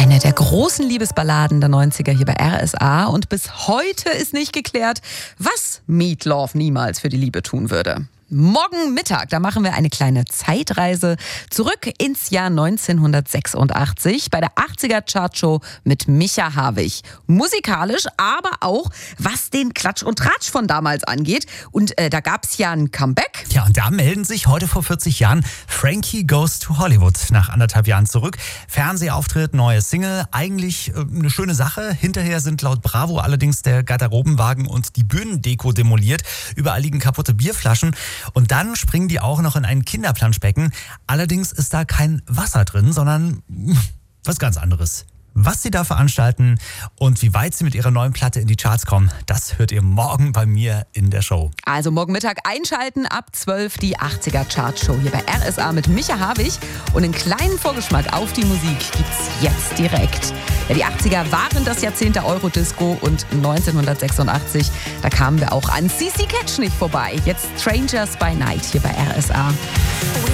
Eine der großen Liebesballaden der 90er hier bei RSA. Und bis heute ist nicht geklärt, was Meat Loaf niemals für die Liebe tun würde. Morgen Mittag, da machen wir eine kleine Zeitreise zurück ins Jahr 1986 bei der 80er-Chartshow mit Micha Havig. Musikalisch, aber auch was den Klatsch und Tratsch von damals angeht. Und da gab es ja ein Comeback. Ja, und da melden sich heute vor 40 Jahren Frankie Goes to Hollywood nach 1,5 Jahren zurück. Fernsehauftritt, neue Single, eigentlich eine schöne Sache. Hinterher sind laut Bravo allerdings der Garderobenwagen und die Bühnendeko demoliert. Überall liegen kaputte Bierflaschen. Und dann springen die auch noch in ein Kinderplanschbecken. Allerdings ist da kein Wasser drin, sondern was ganz anderes. Was sie da veranstalten und wie weit sie mit ihrer neuen Platte in die Charts kommen, das hört ihr morgen bei mir in der Show. Also morgen Mittag einschalten, ab 12 die 80er-Chartshow hier bei RSA mit Micha Havig. Und einen kleinen Vorgeschmack auf die Musik gibt's jetzt direkt. Ja, die 80er waren das Jahrzehnt der Eurodisco und 1986, da kamen wir auch an CC Catch nicht vorbei. Jetzt Strangers by Night hier bei RSA.